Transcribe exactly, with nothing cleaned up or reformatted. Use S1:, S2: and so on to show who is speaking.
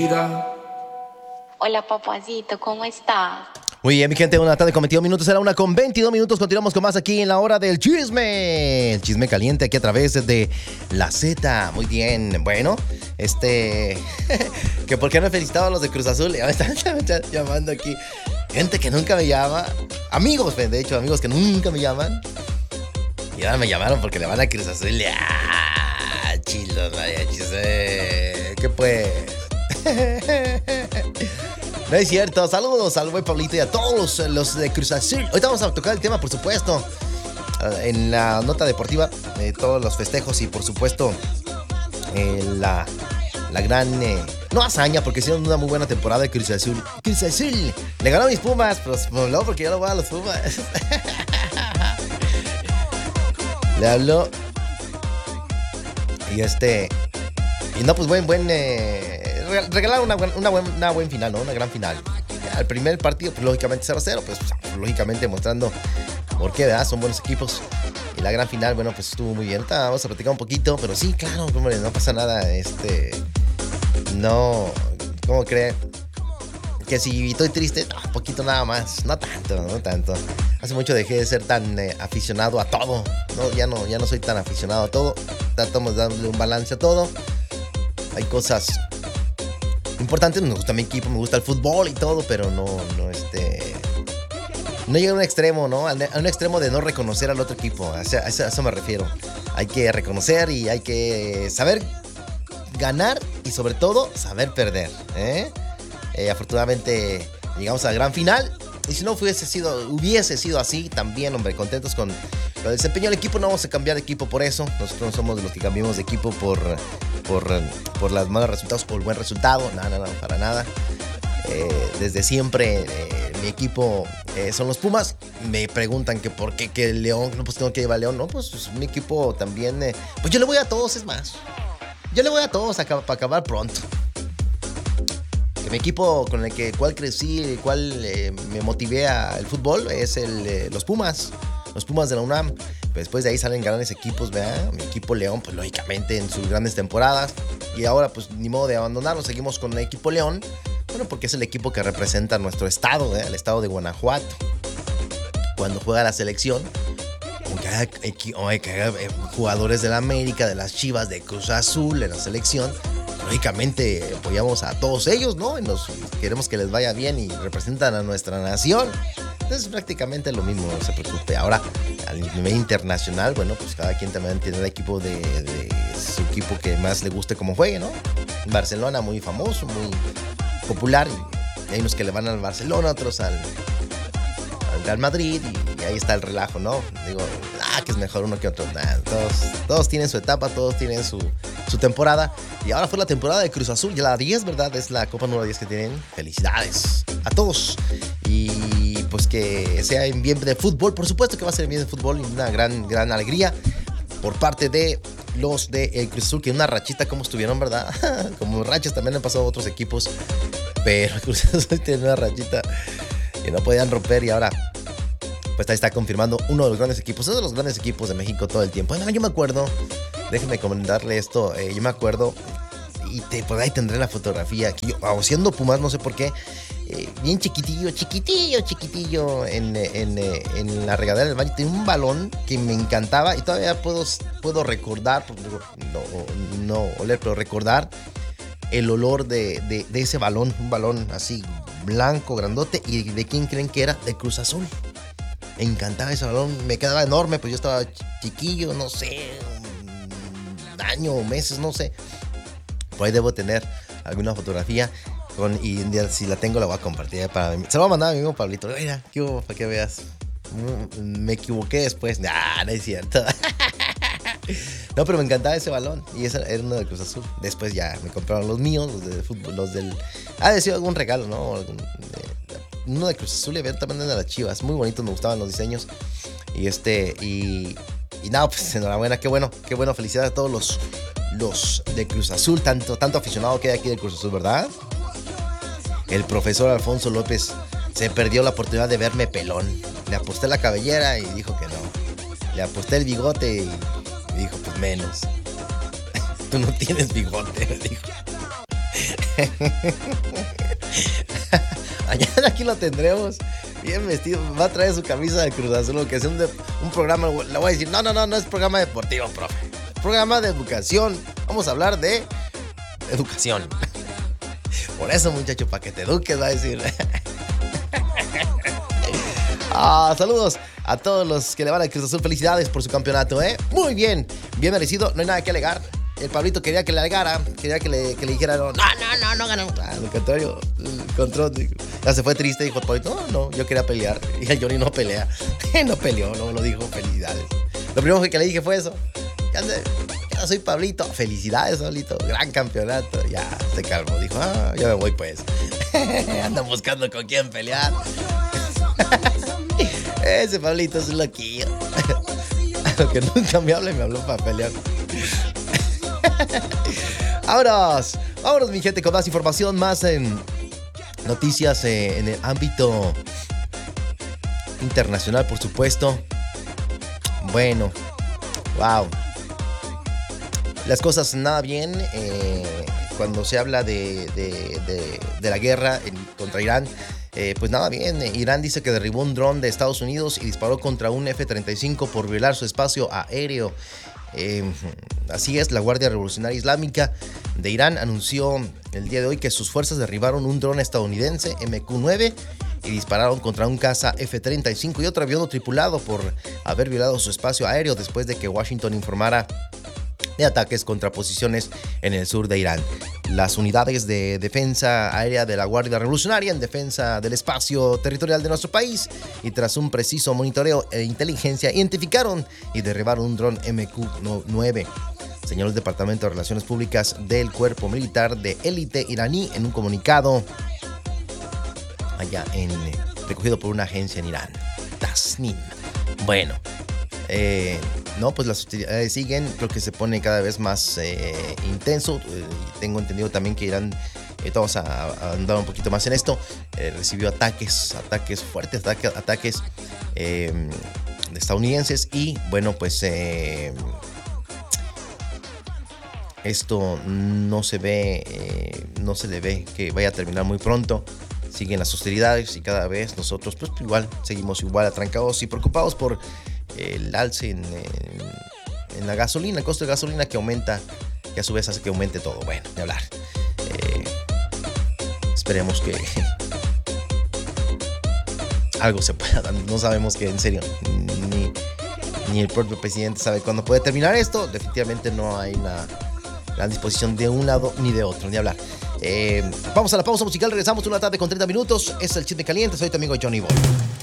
S1: vida.
S2: Hola, papacito, ¿cómo estás?
S3: Muy bien, mi gente, una tarde con veintidós minutos, será una con veintidós minutos. Continuamos con más aquí en la hora del chisme. El chisme caliente aquí a través de la Z. Muy bien, bueno, este... que por qué no he felicitado a los de Cruz Azul. Ya me están llamando aquí. Gente que nunca me llama. Amigos, de hecho, amigos que nunca me llaman. Y ahora me llamaron porque le van a Cruz Azul. ¡Ah! Chilos, vaya, chisme. ¿Qué pues? No es cierto, saludos al buen Pablito y a todos los, los de Cruz Azul. Ahorita vamos a tocar el tema, por supuesto, en la nota deportiva, eh, todos los festejos y por supuesto eh, la, la gran, eh, no hazaña, porque hicieron una muy buena temporada de Cruz Azul. Cruz Azul, le ganó a mis Pumas, pues no, porque yo no voy a los Pumas. Le habló y este, y no, pues buen, buen, eh, regalaron una, una, buen, una buen final, ¿no? Una gran final. El primer partido, pues lógicamente cero a cero, pues lógicamente mostrando por qué, ¿verdad? Son buenos equipos. Y la gran final, bueno, pues estuvo muy bien. Ahorita vamos a platicar un poquito, pero sí, claro, hombre, no pasa nada. Este, no, ¿cómo cree? Que si estoy triste, no, un poquito nada más, no tanto, no tanto. Hace mucho dejé de ser tan eh, aficionado a todo, no, ya no, ya no soy tan aficionado a todo. Tratamos de darle un balance a todo. Hay cosas importante, me gusta mi equipo, me gusta el fútbol y todo, pero no, no, este... No llega a un extremo, ¿no? A un extremo de no reconocer al otro equipo, a eso, a eso me refiero. Hay que reconocer y hay que saber ganar y sobre todo saber perder, ¿eh? Eh, afortunadamente llegamos a la gran final y si no hubiese sido, hubiese sido así, también, hombre, contentos con, con el desempeño del equipo. No vamos a cambiar de equipo por eso, nosotros no somos los que cambiamos de equipo por... Por, por los malos resultados o el buen resultado. No, no, no, para nada. Eh, desde siempre eh, mi equipo eh, son los Pumas. Me preguntan que por qué que el León, no, pues tengo que llevar a León. No, pues, pues mi equipo también. Eh, pues yo le voy a todos, es más. Yo le voy a todos para acabar pronto. Que mi equipo con el que cual crecí, el cual eh, me motivé al fútbol es el, eh, los Pumas. Los Pumas de la UNAM. Después de ahí salen grandes equipos, ¿verdad? Mi equipo León, pues lógicamente en sus grandes temporadas. Y ahora pues ni modo de abandonarlo, seguimos con el equipo León. Bueno, porque es el equipo que representa nuestro estado, ¿eh? El estado de Guanajuato. Cuando juega la selección, aunque haya, aunque haya jugadores de la América, de las Chivas, de Cruz Azul en la selección, lógicamente apoyamos a todos ellos, ¿no? Y nos, queremos que les vaya bien y representan a nuestra nación. Entonces prácticamente lo mismo, no se preocupe. Ahora, al nivel internacional, bueno, pues cada quien también tiene el equipo de, de su equipo que más le guste como juegue, ¿no? Barcelona, muy famoso, muy popular. Y hay unos que le van al Barcelona, otros al, al Real Madrid. Y, y ahí está el relajo, ¿no? Digo, ah, que es mejor uno que otro. Nah, todos, todos tienen su etapa, todos tienen su, su temporada. Y ahora fue la temporada de Cruz Azul, ya la diez, ¿verdad? Es la Copa número diez que tienen. Felicidades a todos. Y pues que sea en bien de fútbol, por supuesto que va a ser en bien de fútbol y una gran, gran alegría por parte de los de el Cruz Azul, que una rachita como estuvieron, ¿verdad? Como rachas también han pasado a otros equipos, pero el Cruz Azul tiene una rachita que no podían romper y ahora pues ahí está confirmando uno de los grandes equipos, uno de los grandes equipos de México todo el tiempo. Bueno, yo me acuerdo, déjenme comentarle esto, eh, yo me acuerdo y te, por ahí tendré la fotografía aquí, yo, siendo Pumas, no sé por qué, Eh, bien chiquitillo, chiquitillo, chiquitillo en, en, en la regadera del baño. Tenía un balón que me encantaba y todavía puedo, puedo recordar, no, no oler, pero recordar el olor de, de, de ese balón. Un balón así blanco, grandote. ¿Y de quién creen que era? De Cruz Azul. Me encantaba ese balón, me quedaba enorme, pues yo estaba chiquillo, no sé, un año o meses, no sé. Por ahí debo tener alguna fotografía. Con, y si la tengo la voy a compartir para mí. Se lo voy a mandar a mi mismo Pablito. Mira, ¿qué hubo? Para que veas. Me equivoqué después. Nah, no es cierto. No, pero me encantaba ese balón. Y ese era uno de Cruz Azul. Después ya me compraron los míos, los de fútbol, los del... Ah, decía algún regalo, ¿no? Algún, eh, uno de Cruz Azul y había también de las Chivas. Muy bonitos, me gustaban los diseños. Y este, y... Y nada, pues enhorabuena, qué bueno, qué bueno. Felicidades a todos los, los de Cruz Azul. Tanto, tanto aficionado que hay aquí de Cruz Azul, ¿verdad? El profesor Alfonso López se perdió la oportunidad de verme pelón. Le aposté la cabellera y dijo que no. Le aposté el bigote y dijo, pues menos. Tú no tienes bigote, me dijo. Mañana aquí lo tendremos bien vestido. Va a traer su camisa de Cruz Azul, que es un, de, un programa. Le voy a decir, no, no, no, no es programa deportivo, profe. Es programa de educación. Vamos a hablar de educación. Por eso, muchacho, para que te eduques, va a decir. Ah, saludos a todos los que le van a Cruz Azul. Felicidades por su campeonato, ¿eh? Muy bien, bien merecido. No hay nada que alegar. El Pablito quería que le alegara, quería que le, que le dijera, no, no, no, no ganó. Ah, lo contrario, el control, ya se fue triste, dijo el Pablito, no, no, yo quería pelear. Y el Johnny no pelea. No peleó, no lo dijo, felicidades. Lo primero que le dije fue eso. Ya, sé, ya soy Pablito. Felicidades, Pablito. Gran campeonato. Ya se calmó. Dijo, ah, ya me voy pues. Andan buscando con quién pelear. Ese Pablito es un loquillo. Lo que nunca me habla y me habló para pelear. Vámonos, vámonos mi gente con más información, más en noticias eh, en el ámbito internacional, por supuesto. Bueno, wow. Las cosas nada bien eh, cuando se habla de, de, de, de la guerra en, contra Irán. Eh, pues nada bien, Irán dice que derribó un dron de Estados Unidos y disparó contra un F treinta y cinco por violar su espacio aéreo. Eh, así es, la Guardia Revolucionaria Islámica de Irán anunció el día de hoy que sus fuerzas derribaron un dron estadounidense M Q nueve y dispararon contra un caza F treinta y cinco y otro avión no tripulado por haber violado su espacio aéreo después de que Washington informara de ataques contra posiciones en el sur de Irán. Las unidades de defensa aérea de la Guardia Revolucionaria en defensa del espacio territorial de nuestro país y tras un preciso monitoreo e inteligencia identificaron y derribaron un dron M Q nueve. Señaló el Departamento de Relaciones Públicas del Cuerpo Militar de Élite iraní en un comunicado allá en recogido por una agencia en Irán, Tasnim. Bueno, eh, no, pues las hostilidades siguen, creo que se pone cada vez más eh, intenso. Eh, tengo entendido también que Irán, eh, vamos a, a andar un poquito más en esto, eh, recibió ataques, ataques fuertes, ataque, ataques eh, de estadounidenses y bueno, pues eh, esto no se ve, eh, no se le ve que vaya a terminar muy pronto. Siguen las hostilidades y cada vez nosotros pues igual seguimos igual atrancados y preocupados por el alce en, en, en la gasolina, el costo de gasolina que aumenta, que a su vez hace que aumente todo. Bueno, de hablar. Eh, esperemos que algo se pueda dar. No sabemos que en serio, ni, ni el propio presidente sabe cuándo puede terminar esto. Definitivamente no hay una gran disposición de un lado ni de otro, ni hablar. Eh, vamos a la pausa musical, regresamos una tarde con treinta minutos. Es el Chisme Caliente, soy tu amigo Johnny Boy.